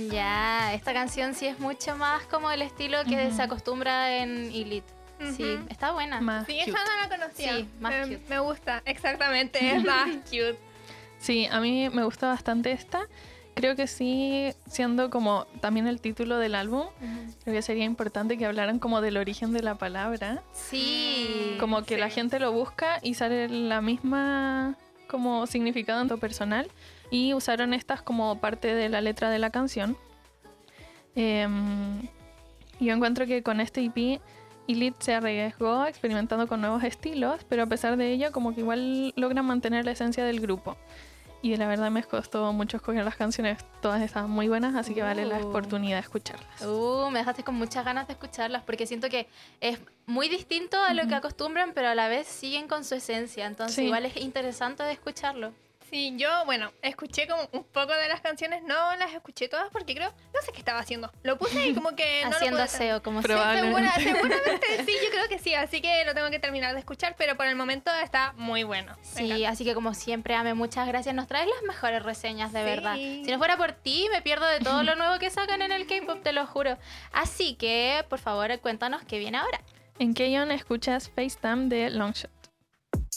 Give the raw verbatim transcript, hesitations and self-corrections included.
Ya, esta canción sí es mucho más como el estilo que Ujú. se acostumbra en Elite. Sí, Ujú. está buena. Más Sí, cute. esa no la conocía. Sí, más me, cute. me gusta, exactamente, es más cute. Sí, a mí me gusta bastante esta. Creo que sí, siendo como también el título del álbum, Ujú. creo que sería importante que hablaran como del origen de la palabra. Sí. Como que Sí. la gente lo busca y sale la misma como significado en tu personal. Y usaron estas como parte de la letra de la canción. Em, yo encuentro que con este E P Elite se arriesgó experimentando con nuevos estilos, pero a pesar de ello como que igual logran mantener la esencia del grupo. Y la verdad me costó mucho escoger las canciones, todas estaban muy buenas, así que vale la Uh. oportunidad de escucharlas. Uh, me dejaste con muchas ganas de escucharlas porque siento que es muy distinto a lo que Ujú. acostumbran, pero a la vez siguen con su esencia. Entonces Sí. igual es interesante de escucharlo. Sí, yo, bueno, escuché como un poco de las canciones, no las escuché todas porque creo, no sé qué estaba haciendo. Lo puse y como que no Haciendo lo pude aseo, como Pero- siempre. Segura- Probablemente. seguramente sí, yo creo que sí, así que lo tengo que terminar de escuchar, pero por el momento está muy bueno. Me Sí, encanta. así que como siempre, Ame, muchas gracias. Nos traes las mejores reseñas, de Sí. verdad. Si no fuera por ti, me pierdo de todo lo nuevo que sacan en el K-pop, te lo juro. Así que, por favor, cuéntanos qué viene ahora. En Keyon escuchas FaceTime de Longshot.